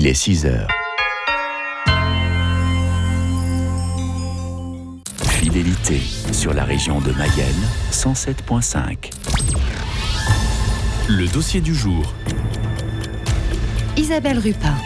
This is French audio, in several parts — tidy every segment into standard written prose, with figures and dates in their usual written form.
Il est 6 heures. Fidélité sur la région de Mayenne, 107.5. Le dossier du jour. Isabelle Rupin.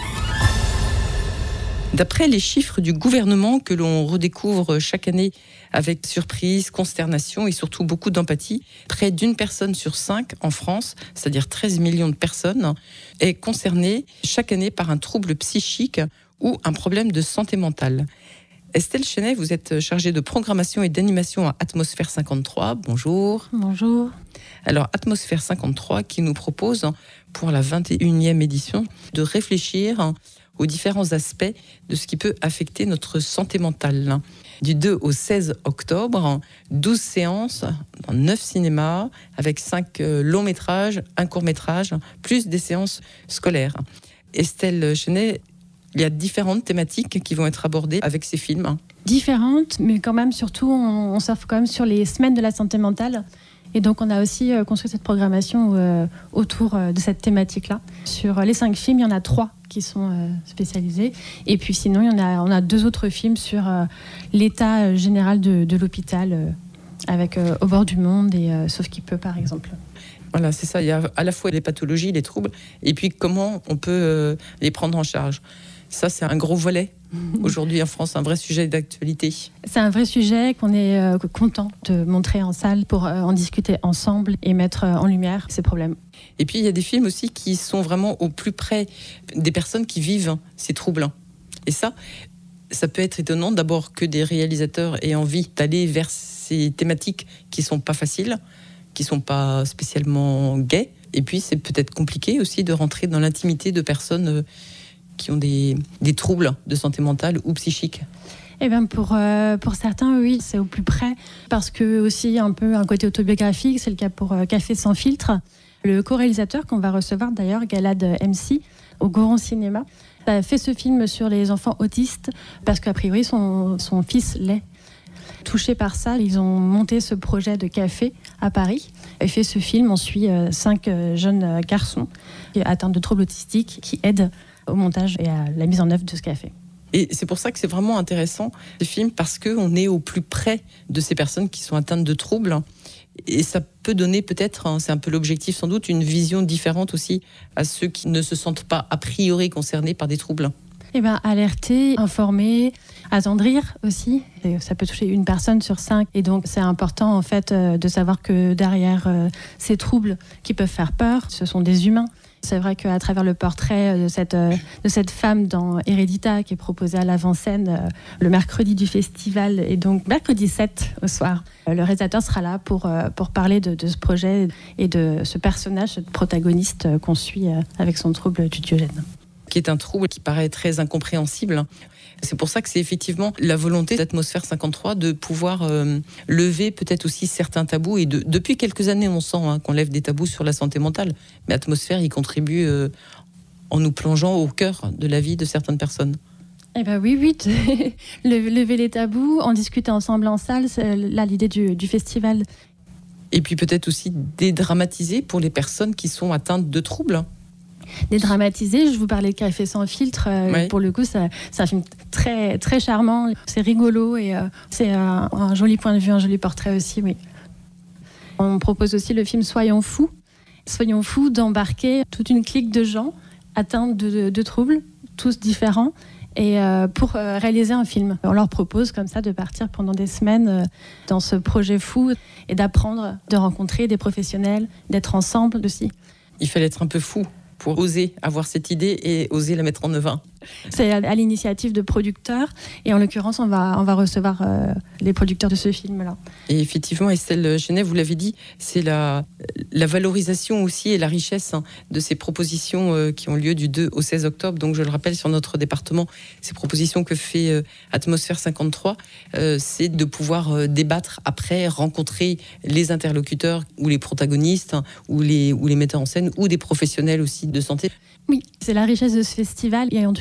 D'après les chiffres du gouvernement que l'on redécouvre chaque année avec surprise, consternation et surtout beaucoup d'empathie, près d'une personne sur 5 en France, c'est-à-dire 13 millions de personnes, est concernée chaque année par un trouble psychique ou un problème de santé mentale. Estelle Chenet, vous êtes chargée de programmation et d'animation à Atmosphère 53. Bonjour. Bonjour. Alors, Atmosphère 53 qui nous propose, pour la 21e édition, de réfléchir aux différents aspects de ce qui peut affecter notre santé mentale. Du 2 au 16 octobre, 12 séances dans 9 cinémas, avec 5 longs métrages, un court métrage, plus des séances scolaires. Estelle Chenet, il y a différentes thématiques qui vont être abordées avec ces films. Différentes, mais quand même, surtout, on surfe quand même sur les semaines de la santé mentale. Et donc, on a aussi construit cette programmation autour de cette thématique-là. Sur les 5 films, il y en a 3 qui sont spécialisés. Et puis sinon, on a 2 autres films sur l'état général de l'hôpital, avec Au bord du monde et Sauf qui peut, par exemple. Voilà, c'est ça. Il y a à la fois les pathologies, les troubles, et puis comment on peut les prendre en charge. Ça, c'est un gros volet. Aujourd'hui en France, un vrai sujet d'actualité. C'est un vrai sujet qu'on est content de montrer en salle pour en discuter ensemble et mettre en lumière ces problèmes. Et puis il y a des films aussi qui sont vraiment au plus près des personnes qui vivent ces troubles. Et ça peut être étonnant d'abord que des réalisateurs aient envie d'aller vers ces thématiques qui sont pas faciles, qui sont pas spécialement gaies. Et puis c'est peut-être compliqué aussi de rentrer dans l'intimité de personnes qui ont des troubles de santé mentale ou psychique. Eh bien pour certains, oui, c'est au plus près, parce que aussi un peu un côté autobiographique, c'est le cas pour Café sans filtre. Le co-réalisateur qu'on va recevoir d'ailleurs, Galad MC, au Goron Cinéma, a fait ce film sur les enfants autistes, parce qu'a priori son fils l'est. Touchés par ça, ils ont monté ce projet de café à Paris. Et fait ce film, on suit 5 jeunes garçons atteints de troubles autistiques qui aident au montage et à la mise en œuvre de ce café. Et c'est pour ça que c'est vraiment intéressant, ce film, parce qu'on est au plus près de ces personnes qui sont atteintes de troubles. Et ça peut donner peut-être, c'est un peu l'objectif sans doute, une vision différente aussi à ceux qui ne se sentent pas a priori concernés par des troubles. Eh bien, alerter, informer, attendrir aussi. Et ça peut toucher une personne sur 5. Et donc, c'est important en fait de savoir que derrière ces troubles qui peuvent faire peur, ce sont des humains. C'est vrai qu'à travers le portrait de cette femme dans Hérédita qui est proposée à l'avant-scène le mercredi du festival, et donc mercredi 7 au soir, le réalisateur sera là pour parler de ce projet et de ce personnage, ce protagoniste qu'on suit avec son trouble du Diogène. Qui est un trouble qui paraît très incompréhensible. C'est pour ça que c'est effectivement la volonté d'Atmosphère 53 de pouvoir lever peut-être aussi certains tabous. Et depuis quelques années, on sent qu'on lève des tabous sur la santé mentale. Mais Atmosphère y contribue en nous plongeant au cœur de la vie de certaines personnes. Eh ben oui, lever les tabous, en discuter ensemble en salle, c'est là l'idée du festival. Et puis peut-être aussi dédramatiser pour les personnes qui sont atteintes de troubles. Dédramatiser, je vous parlais de Café sans filtre, ouais. Pour le coup c'est un film très, très charmant, c'est rigolo et c'est un joli point de vue, un joli portrait aussi, oui. On propose aussi le film Soyons fous d'embarquer toute une clique de gens atteints de troubles, tous différents, et pour réaliser un film. On leur propose comme ça de partir pendant des semaines dans ce projet fou et d'apprendre, de rencontrer des professionnels, d'être ensemble aussi. Il fallait être un peu fou pour oser avoir cette idée et oser la mettre en œuvre. C'est à l'initiative de producteurs, et en l'occurrence, on va recevoir les producteurs de ce film-là. Et effectivement, Estelle Chenet, vous l'avez dit, c'est la valorisation aussi et la richesse de ces propositions qui ont lieu du 2 au 16 octobre. Donc, je le rappelle, sur notre département, ces propositions que fait Atmosphère 53, c'est de pouvoir débattre après, rencontrer les interlocuteurs ou les protagonistes ou les metteurs en scène ou des professionnels aussi de santé. Oui, c'est la richesse de ce festival. Il y a en tout cas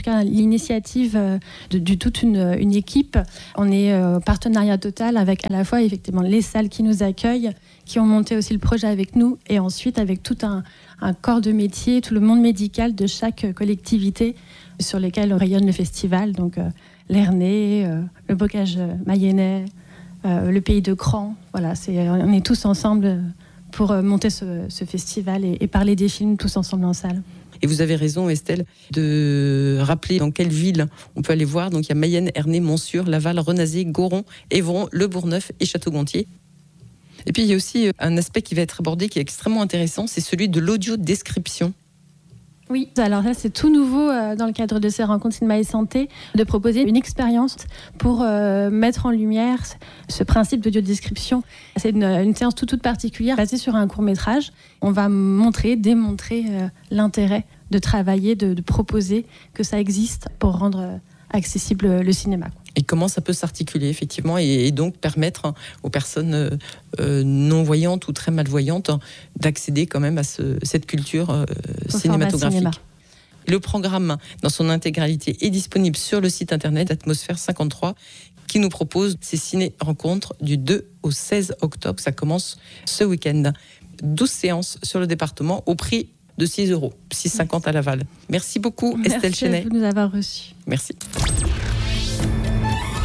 cas l'initiative de toute une équipe. On est partenariat total avec à la fois effectivement les salles qui nous accueillent, qui ont monté aussi le projet avec nous, et ensuite avec tout un corps de métier, tout le monde médical de chaque collectivité sur lesquelles rayonne le festival. Donc l'Ernée, le Bocage mayennais, le pays de Cran. Voilà, on est tous ensemble pour monter ce festival et parler des films tous ensemble en salle. Et vous avez raison, Estelle, de rappeler dans quelle ville on peut aller voir. Donc il y a Mayenne, Ernée, Montsûrs, Laval, Renazé, Goron, Évron, Le Bourgneuf et Château-Gontier. Et puis il y a aussi un aspect qui va être abordé qui est extrêmement intéressant, c'est celui de l'audio-description. Oui, alors là c'est tout nouveau dans le cadre de ces rencontres cinéma et santé, de proposer une expérience pour mettre en lumière ce principe d'audio-description. C'est une séance toute particulière basée sur un court-métrage. On va démontrer l'intérêt de travailler, de proposer que ça existe pour rendre accessible le cinéma. Et comment ça peut s'articuler effectivement et donc permettre aux personnes non-voyantes ou très malvoyantes d'accéder quand même à cette culture cinématographique. Le programme dans son intégralité est disponible sur le site internet Atmosphère 53 qui nous propose ces ciné-rencontres du 2 au 16 octobre. Ça commence ce week-end. 12 séances sur le département au prix de 6 €, 6,50 à Laval. Merci beaucoup Estelle Chenet. Merci de nous avoir reçus. Merci.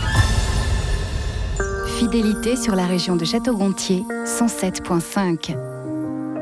Fidélité sur la région de Château-Gontier, 107.5.